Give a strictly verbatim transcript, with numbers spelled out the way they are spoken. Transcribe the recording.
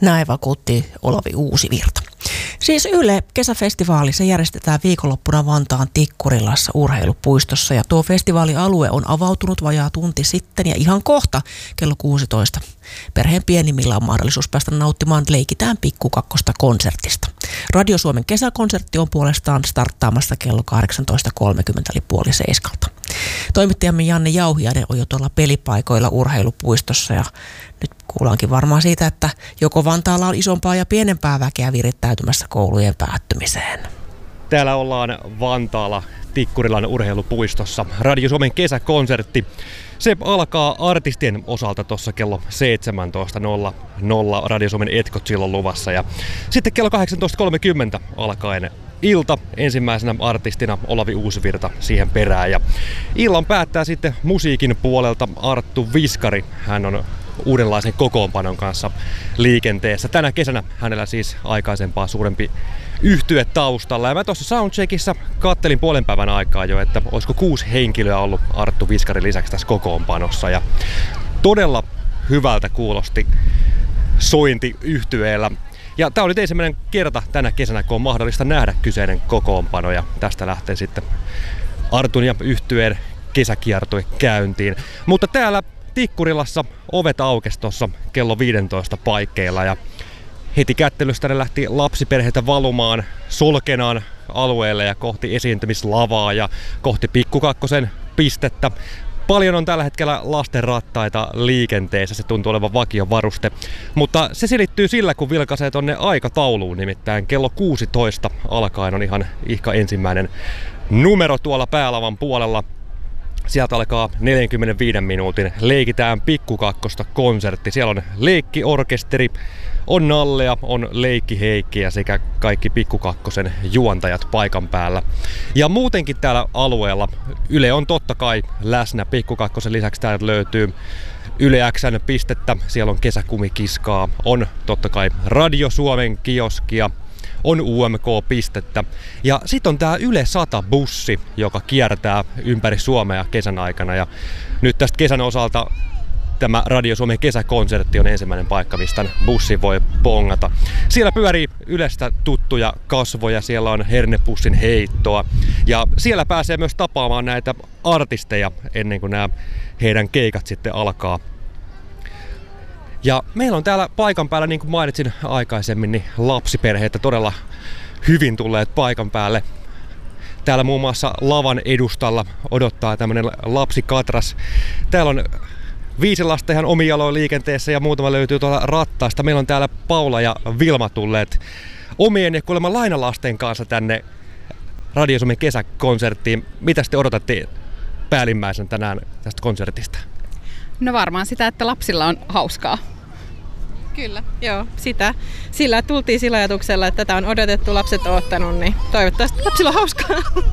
Näin vakuutti Olavi Uusivirta. Siis Yle kesäfestivaali, se järjestetään viikonloppuna Vantaan Tikkurilassa urheilupuistossa ja tuo festivaalialue on avautunut vajaa tunti sitten ja ihan kohta kello kuusitoista. Perheen pienimmillä on mahdollisuus päästä nauttimaan Leikitään pikkukakkosta konsertista. Radio Suomen kesäkonsertti on puolestaan starttaamassa kello kahdeksantoista kolmekymmentä eli puoli seiskalta. Toimittajamme Janne Jauhiainen on jo tuolla pelipaikoilla urheilupuistossa ja nyt kuullaankin varmaan siitä, että joko Vantaalla on isompaa ja pienempää väkeä virittäytymässä koulujen päättymiseen. Täällä ollaan Vantaalla Tikkurilan urheilupuistossa. Radio Suomen kesäkonsertti. Se alkaa artistien osalta tuossa kello seitsemäntoista nolla nolla Radio Suomen etkot silloin luvassa. Ja sitten kello kahdeksantoista kolmekymmentä alkaen ilta. Ensimmäisenä artistina Olavi Uusivirta siihen perään. Ja illan päättää sitten musiikin puolelta Arttu Viskari. Hän on uudenlaisen kokoonpanon kanssa liikenteessä. Tänä kesänä hänellä siis aikaisempaa suurempi yhtye taustalla. Ja mä tuossa soundcheckissa kattelin puolen päivän aikaa jo, että olisiko kuusi henkilöä ollut Arttu Viskarin lisäksi tässä kokoonpanossa. Ja todella hyvältä kuulosti sointi yhtyeellä. Ja tää oli ensimmäinen kerta tänä kesänä, kun on mahdollista nähdä kyseinen kokoonpano. Ja tästä lähtee sitten Artun ja yhtyeen kesäkiertue käyntiin. Mutta täällä Tikkurilassa ovet aukesi tuossa kello viisitoista paikkeilla ja heti kättelystä ne lähti lapsiperheitä valumaan Solkenaan alueelle ja kohti esiintymislavaa ja kohti Pikkukakkosen pistettä. Paljon on tällä hetkellä lasten rattaita liikenteessä, se tuntuu olevan vakiovaruste, mutta se selittyy sillä, kun vilkaisee tonne aikatauluun, nimittäin kello kuusitoista alkaen on ihan ihka ensimmäinen numero tuolla päälavan puolella. Sieltä alkaa neljänkymmenenviiden minuutin Leikitään pikkukakkosta konsertti. Siellä on leikkiorkesteri, on Nallea, on Leikki Heikkiä sekä kaikki Pikkukakkosen juontajat paikan päällä. Ja muutenkin täällä alueella Yle on totta kai läsnä. Pikkukakkosen lisäksi täältä löytyy Yle X:n pistettä, siellä on kesäkumikiskaa, on totta kai Radio Suomen kioskia, on U M K-pistettä. Ja sitten on tää Yle sata-bussi, joka kiertää ympäri Suomea kesän aikana. Ja nyt tästä kesän osalta tämä Radio Suomen kesäkonsertti on ensimmäinen paikka, mistä bussi voi bongata. Siellä pyörii Ylestä tuttuja kasvoja, siellä on hernepussin heittoa. Ja siellä pääsee myös tapaamaan näitä artisteja ennen kuin nämä heidän keikat sitten alkaa. Ja meillä on täällä paikan päällä, niin kuin mainitsin aikaisemmin, niin lapsiperheitä todella hyvin tulleet paikan päälle. Täällä muun muassa lavan edustalla odottaa tämmönen lapsikatras. Täällä on viisi lasta ihan omin jaloin liikenteessä ja muutama löytyy tuolla rattaista. Meillä on täällä Paula ja Vilma tulleet omien ja kuulemma lainalasten kanssa tänne Radio Suomen kesäkonserttiin. Mitä te odotatte päällimmäisen tänään tästä konsertista? No varmaan sitä, että lapsilla on hauskaa. Kyllä, joo, sitä. Sillä tultiin sillä ajatuksella, että tätä on odotettu, lapset on ottanut, niin toivottavasti lapsilla on hauskaa.